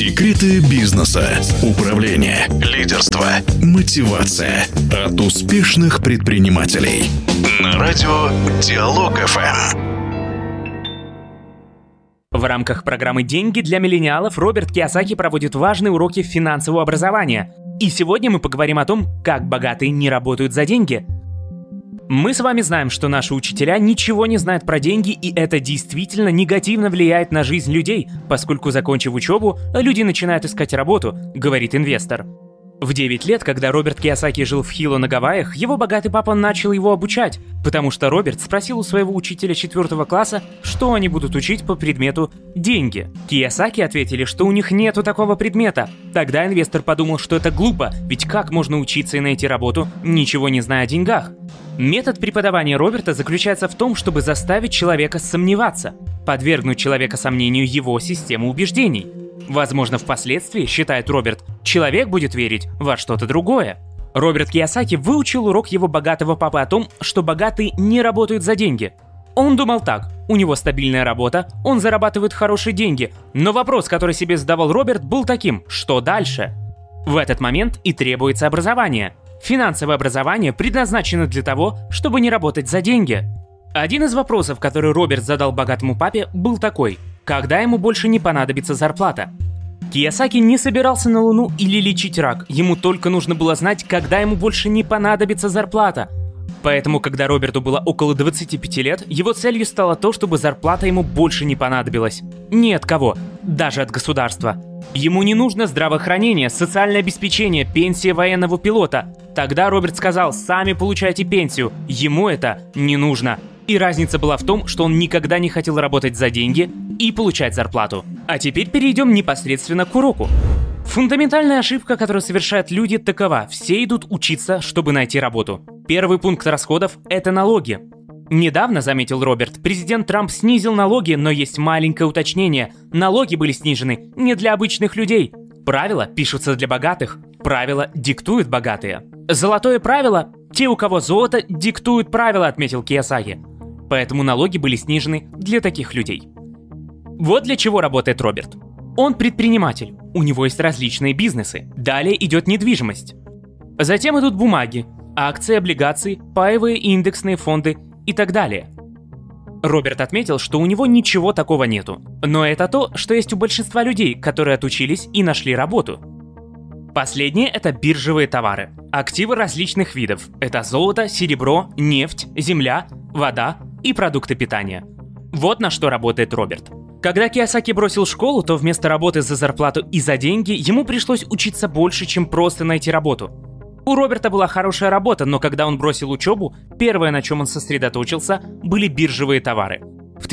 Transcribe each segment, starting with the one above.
Секреты бизнеса, управления, лидерства, мотивация от успешных предпринимателей. На радио Диалог ФМ. В рамках программы «Деньги для миллениалов» Роберт Кийосаки проводит важные уроки финансового образования. И сегодня мы поговорим о том, как богатые не работают за деньги. Мы с вами знаем, что наши учителя ничего не знают про деньги, и это действительно негативно влияет на жизнь людей, поскольку, закончив учебу, люди начинают искать работу, говорит инвестор. В 9 лет, когда Роберт Кийосаки жил в Хило на Гавайях, его богатый папа начал его обучать, потому что Роберт спросил у своего учителя 4 класса, что они будут учить по предмету «деньги». Кийосаки ответили, что у них нету такого предмета. Тогда инвестор подумал, что это глупо, ведь как можно учиться и найти работу, ничего не зная о деньгах? Метод преподавания Роберта заключается в том, чтобы заставить человека сомневаться, подвергнуть человека сомнению его систему убеждений. Возможно, впоследствии, считает Роберт, человек будет верить во что-то другое. Роберт Кийосаки выучил урок его богатого папы о том, что богатые не работают за деньги. Он думал так: у него стабильная работа, он зарабатывает хорошие деньги, но вопрос, который себе задавал Роберт, был таким: что дальше? В этот момент и требуется образование. Финансовое образование предназначено для того, чтобы не работать за деньги. Один из вопросов, который Роберт задал богатому папе, был такой: когда ему больше не понадобится зарплата? Кийосаки не собирался на Луну или лечить рак, ему только нужно было знать, когда ему больше не понадобится зарплата. Поэтому, когда Роберту было около 25 лет, его целью стало то, чтобы зарплата ему больше не понадобилась. Ни от кого, даже от государства. Ему не нужно здравоохранение, социальное обеспечение, пенсия военного пилота. Тогда Роберт сказал: сами получайте пенсию, ему это не нужно. И разница была в том, что он никогда не хотел работать за деньги и получать зарплату. А теперь перейдем непосредственно к уроку. Фундаментальная ошибка, которую совершают люди, такова: все идут учиться, чтобы найти работу. Первый пункт расходов – это налоги. Недавно, заметил Роберт, президент Трамп снизил налоги, но есть маленькое уточнение: налоги были снижены не для обычных людей. Правила пишутся для богатых, правила диктуют богатые. Золотое правило – те, у кого золото, диктуют правила, отметил Кийосаки. Поэтому налоги были снижены для таких людей. Вот для чего работает Роберт. Он предприниматель, у него есть различные бизнесы. Далее идет недвижимость. Затем идут бумаги, акции, облигации, паевые и индексные фонды и так далее. Роберт отметил, что у него ничего такого нету. Но это то, что есть у большинства людей, которые отучились и нашли работу. Последнее – это биржевые товары. Активы различных видов. Это золото, серебро, нефть, земля, вода и продукты питания. Вот на что работает Роберт. Когда Кийосаки бросил школу, то вместо работы за зарплату и за деньги ему пришлось учиться больше, чем просто найти работу. У Роберта была хорошая работа, но когда он бросил учебу, первое, на чем он сосредоточился, были биржевые товары. В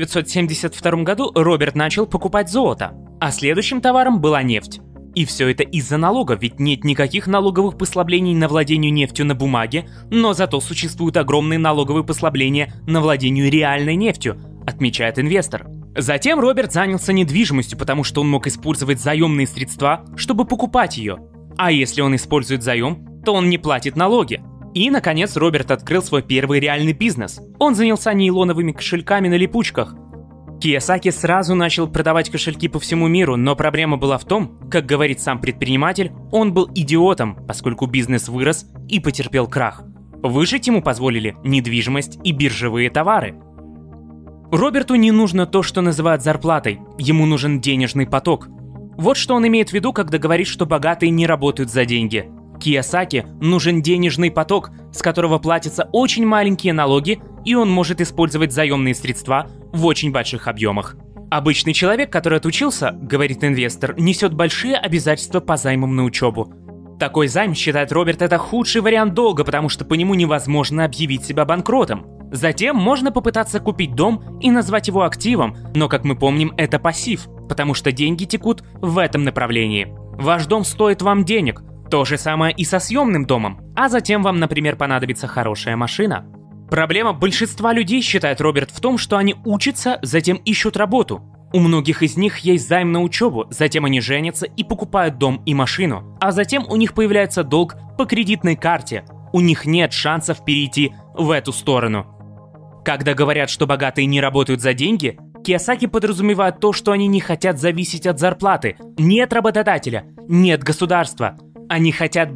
1972 году Роберт начал покупать золото, а следующим товаром была нефть. И все это из-за налогов, ведь нет никаких налоговых послаблений на владение нефтью на бумаге, но зато существуют огромные налоговые послабления на владение реальной нефтью, отмечает инвестор. Затем Роберт занялся недвижимостью, потому что он мог использовать заемные средства, чтобы покупать ее. А если он использует заем, то он не платит налоги. И, наконец, Роберт открыл свой первый реальный бизнес. Он занялся нейлоновыми кошельками на липучках. Кийосаки сразу начал продавать кошельки по всему миру, но проблема была в том, как говорит сам предприниматель, он был идиотом, поскольку бизнес вырос и потерпел крах. Выжить ему позволили недвижимость и биржевые товары. Роберту не нужно то, что называют зарплатой, ему нужен денежный поток. Вот что он имеет в виду, когда говорит, что богатые не работают за деньги. Кийосаки нужен денежный поток, с которого платятся очень маленькие налоги, и он может использовать заемные средства в очень больших объемах. Обычный человек, который отучился, говорит инвестор, несет большие обязательства по займам на учебу. Такой займ, считает Роберт, это худший вариант долга, потому что по нему невозможно объявить себя банкротом. Затем можно попытаться купить дом и назвать его активом, но, как мы помним, это пассив, потому что деньги текут в этом направлении. Ваш дом стоит вам денег. То же самое и со съемным домом. А затем вам, например, понадобится хорошая машина. Проблема большинства людей, считает Роберт, в том, что они учатся, затем ищут работу. У многих из них есть займ на учебу, затем они женятся и покупают дом и машину. А затем у них появляется долг по кредитной карте. У них нет шансов перейти в эту сторону. Когда говорят, что богатые не работают за деньги, Кийосаки подразумевает то, что они не хотят зависеть от зарплаты. Нет работодателя, нет государства. Они хотят